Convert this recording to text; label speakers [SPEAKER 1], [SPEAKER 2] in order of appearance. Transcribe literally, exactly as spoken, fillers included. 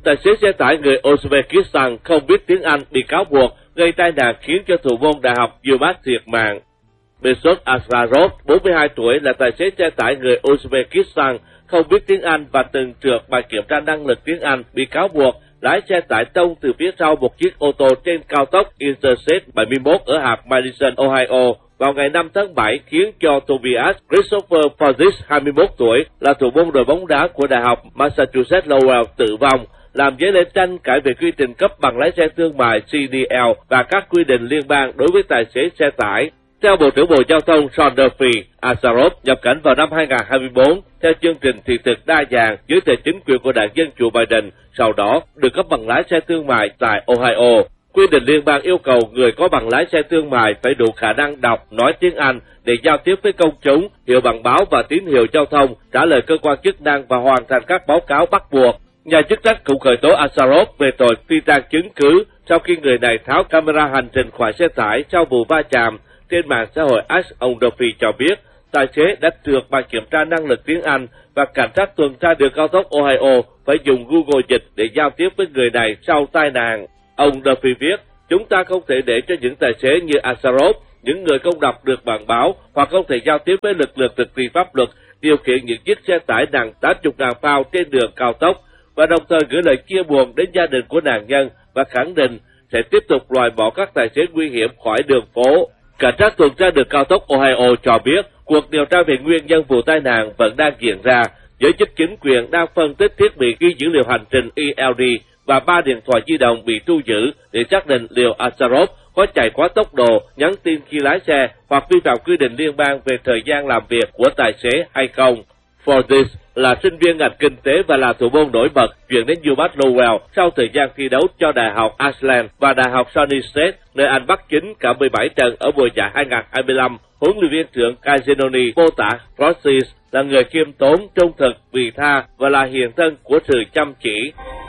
[SPEAKER 1] tài xế xe tải người Uzbekistan không biết tiếng Anh bị cáo buộc gây tai nạn khiến cho thủ môn đại học Yilmaz thiệt mạng. Mesut Asarov, bốn mươi hai tuổi, là tài xế xe tải người Uzbekistan không biết tiếng Anh và từng trượt bài kiểm tra năng lực tiếng Anh, bị cáo buộc lái xe tải tông từ phía sau một chiếc ô tô trên cao tốc Interstate bảy mươi mốt ở hạt Madison, Ohio vào ngày năm tháng bảy, khiến cho Tobias Christopher Fazis, hai mươi mốt tuổi, là thủ môn đội bóng đá của Đại học Massachusetts Lowell tử vong, làm dấy lên tranh cãi về quy trình cấp bằng lái xe thương mại C D L và các quy định liên bang đối với tài xế xe tải. Theo Bộ trưởng Bộ Giao thông Sean Duffy, Asarov nhập cảnh vào năm hai nghìn không trăm hai mươi tư theo chương trình thị thực đa dạng dưới thời chính quyền của đảng Dân Chủ Biden, sau đó được cấp bằng lái xe thương mại tại Ohio. Quy định liên bang yêu cầu người có bằng lái xe thương mại phải đủ khả năng đọc, nói tiếng Anh để giao tiếp với công chúng, hiểu bằng báo và tín hiệu giao thông, trả lời cơ quan chức năng và hoàn thành các báo cáo bắt buộc. Nhà chức trách cũng khởi tố Asarov về tội phi tang chứng cứ sau khi người này tháo camera hành trình khỏi xe tải sau vụ va chạm. Trên mạng xã hội X, ông Duffy cho biết tài xế đã trượt bài kiểm tra năng lực tiếng Anh và cảnh sát tuần tra đường cao tốc Ohio phải dùng Google Dịch để giao tiếp với người này sau tai nạn. Ông Duffy viết, chúng ta không thể để cho những tài xế như Asarov, những người không đọc được bản báo hoặc không thể giao tiếp với lực lượng thực thi pháp luật, điều khiển những chiếc xe tải nặng tám mươi nghìn pound trên đường cao tốc, và đồng thời gửi lời chia buồn đến gia đình của nạn nhân và khẳng định sẽ tiếp tục loại bỏ các tài xế nguy hiểm khỏi đường phố. Cảnh sát tuần tra đường cao tốc Ohio cho biết cuộc điều tra về nguyên nhân vụ tai nạn vẫn đang diễn ra. Giới chức chính quyền đang phân tích thiết bị ghi dữ liệu hành trình E L D và ba điện thoại di động bị thu giữ để xác định liệu Asarov có chạy quá tốc độ, nhắn tin khi lái xe hoặc vi phạm quy định liên bang về thời gian làm việc của tài xế hay không. Fazis là sinh viên ngành kinh tế và là thủ môn nổi bật chuyển đến U Mass Lowell sau thời gian thi đấu cho Đại học Ashland và Đại học Sunny State, nơi anh bắt chính cả mười bảy trận ở mùa giải hai nghìn không trăm hai mươi lăm. Huấn luyện viên trưởng Kazenoni mô tả Fazis là người khiêm tốn, trung thực, vị tha và là hiện thân của sự chăm chỉ.